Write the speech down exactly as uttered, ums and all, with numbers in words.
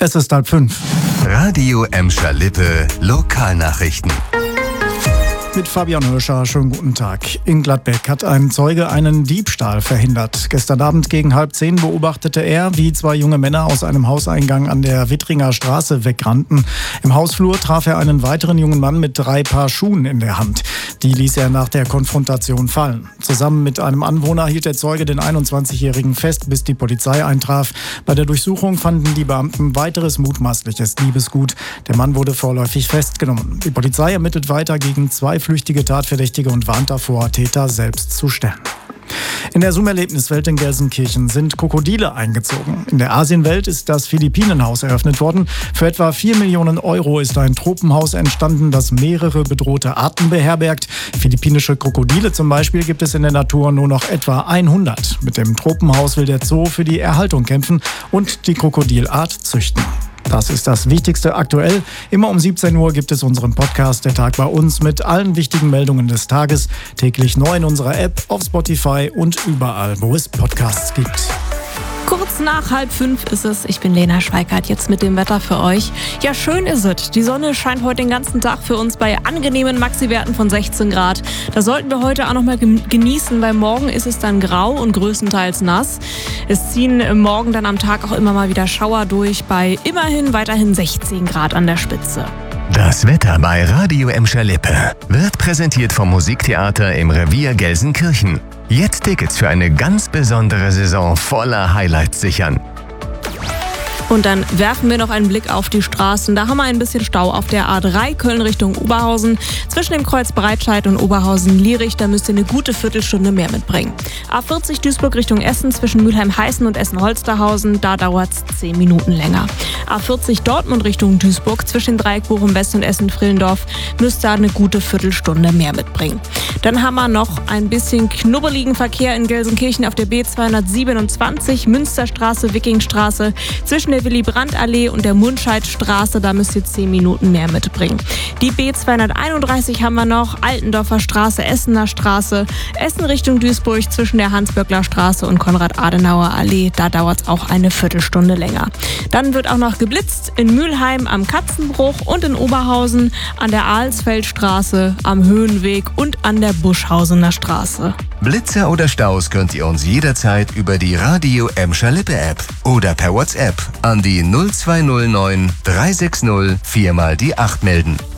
Es ist halb fünf. Radio Emscher Lippe Lokalnachrichten. Mit Fabian Hirscher, schönen guten Tag. In Gladbeck hat ein Zeuge einen Diebstahl verhindert. Gestern Abend gegen halb zehn beobachtete er, wie zwei junge Männer aus einem Hauseingang an der Wittringer Straße wegrannten. Im Hausflur traf er einen weiteren jungen Mann mit drei Paar Schuhen in der Hand. Die ließ er nach der Konfrontation fallen. Zusammen mit einem Anwohner hielt der Zeuge den einundzwanzigjährigen fest, bis die Polizei eintraf. Bei der Durchsuchung fanden die Beamten weiteres mutmaßliches Diebesgut. Der Mann wurde vorläufig festgenommen. Die Polizei ermittelt weiter gegen zwei flüchtige Tatverdächtige und warnt davor, Täter selbst zu stellen. In der Zoom-Erlebniswelt in Gelsenkirchen sind Krokodile eingezogen. In der Asienwelt ist das Philippinenhaus eröffnet worden. Für etwa vier Millionen Euro ist ein Tropenhaus entstanden, das mehrere bedrohte Arten beherbergt. Philippinische Krokodile zum Beispiel gibt es in der Natur nur noch etwa hundert. Mit dem Tropenhaus will der Zoo für die Erhaltung kämpfen und die Krokodilart züchten. Das ist das Wichtigste aktuell. Immer um siebzehn Uhr gibt es unseren Podcast Der Tag bei uns mit allen wichtigen Meldungen des Tages. Täglich neu in unserer App, auf Spotify und überall, wo es Podcasts gibt. Kurz nach halb fünf ist es. Ich bin Lena Schweikart, jetzt mit dem Wetter für euch. Ja, schön ist es. Die Sonne scheint heute den ganzen Tag für uns bei angenehmen Maxi-Werten von sechzehn Grad. Das sollten wir heute auch noch mal genießen, weil morgen ist es dann grau und größtenteils nass. Es ziehen morgen dann am Tag auch immer mal wieder Schauer durch bei immerhin weiterhin sechzehn Grad an der Spitze. Das Wetter bei Radio Emscher Lippe wird präsentiert vom Musiktheater im Revier Gelsenkirchen. Jetzt Tickets für eine ganz besondere Saison voller Highlights sichern. Und dann werfen wir noch einen Blick auf die Straßen. Da haben wir ein bisschen Stau auf der A drei Köln Richtung Oberhausen. Zwischen dem Kreuz Breitscheid und Oberhausen-Lierich, da müsst ihr eine gute Viertelstunde mehr mitbringen. A vierzig Duisburg Richtung Essen zwischen Mülheim-Heißen und Essen-Holsterhausen, da dauert es zehn Minuten länger. A vierzig Dortmund Richtung Duisburg zwischen Dreieck Bochum-West und Essen-Frillendorf müsst ihr eine gute Viertelstunde mehr mitbringen. Dann haben wir noch ein bisschen knubbeligen Verkehr in Gelsenkirchen auf der B zweihundertsiebenundzwanzig, Münsterstraße, Wikingstraße, zwischen der Willy-Brandt-Allee und der Mundscheidstraße, da müsst ihr zehn Minuten mehr mitbringen. Die B zweihunderteinunddreißig haben wir noch, Altendorfer Straße, Essener Straße, Essen Richtung Duisburg zwischen der Hans-Böckler-Straße und Konrad-Adenauer-Allee, da dauert es auch eine Viertelstunde länger. Dann wird auch noch geblitzt in Mülheim am Katzenbruch und in Oberhausen an der Alsfeldstraße, am Höhenweg und an der Buschhausener Straße. Blitzer oder Staus könnt ihr uns jederzeit über die Radio Emscher Lippe App oder per WhatsApp an die null zwei null neun drei sechs null vier mal die acht melden.